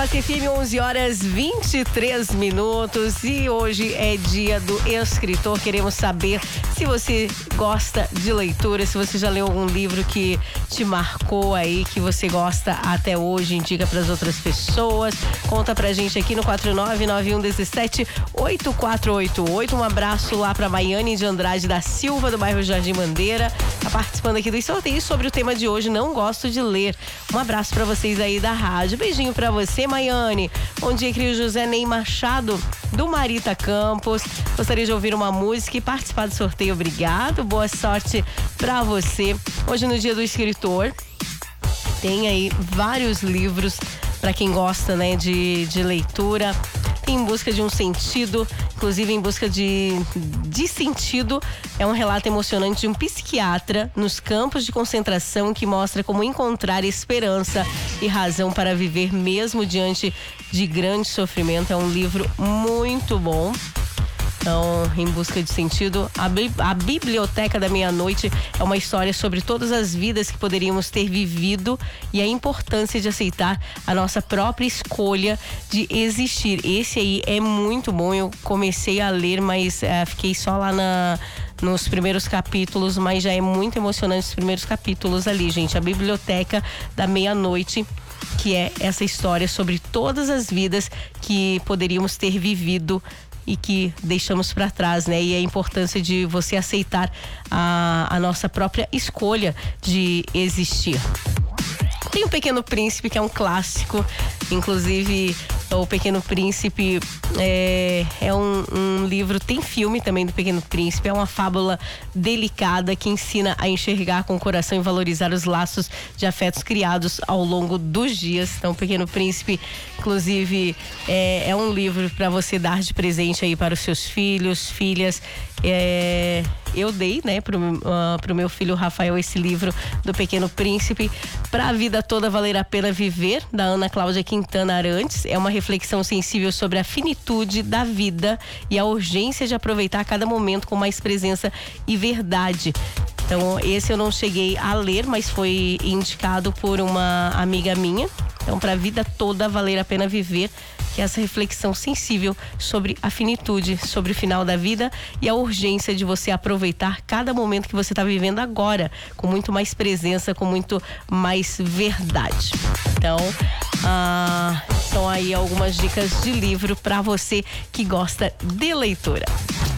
Classe FM, 11h23 e hoje é dia do escritor. Queremos saber se você gosta de leitura, se você já leu algum livro que te marcou aí, que você gosta até hoje, indica para as outras pessoas. Conta pra gente aqui no 4991178488. Um abraço lá pra Maiane de Andrade da Silva, do bairro Jardim Bandeira, tá participando aqui dos sorteios sobre o tema de hoje, não gosto de ler. Um abraço pra vocês aí da rádio. Beijinho pra você, Maiane. Bom dia, Crio José Ney Machado, do Marita Campos. Gostaria de ouvir uma música e participar do sorteio. Obrigado, boa sorte pra você. Hoje, no dia do escritor, tem aí vários livros para quem gosta, né, de leitura. Tem Em Busca de um Sentido, inclusive Em Busca de Sentido, é um relato emocionante de um psiquiatra nos campos de concentração que mostra como encontrar esperança e razão para viver mesmo diante de grande sofrimento. É um livro muito bom. Então, Em Busca de Sentido, a Biblioteca da Meia-Noite é uma história sobre todas as vidas que poderíamos ter vivido e a importância de aceitar a nossa própria escolha de existir. Esse aí é muito bom. Eu comecei a ler, mas fiquei só lá nos primeiros capítulos, mas já é muito emocionante os primeiros capítulos ali, gente. A Biblioteca da Meia-Noite, que é essa história sobre todas as vidas que poderíamos ter vivido e que deixamos para trás, né? E a importância de você aceitar a nossa própria escolha de existir. Tem o Pequeno Príncipe, que é um clássico, inclusive o Pequeno Príncipe é um livro, tem filme também do Pequeno Príncipe, é uma fábula delicada que ensina a enxergar com o coração e valorizar os laços de afetos criados ao longo dos dias. Então, o Pequeno Príncipe, inclusive, é um livro para você dar de presente aí para os seus filhos, filhas. Eu dei, né, pro meu filho Rafael esse livro do Pequeno Príncipe. Pra a vida toda valer a pena viver, da Ana Cláudia Quintana Arantes. É uma reflexão sensível sobre a finitude da vida e a urgência de aproveitar cada momento com mais presença e verdade. Então, esse eu não cheguei a ler, mas foi indicado por uma amiga minha. Então, para a vida toda valer a pena viver, que é essa reflexão sensível sobre a finitude, sobre o final da vida e a urgência de você aproveitar cada momento que você está vivendo agora, com muito mais presença, com muito mais verdade. Então, são aí algumas dicas de livro para você que gosta de leitura.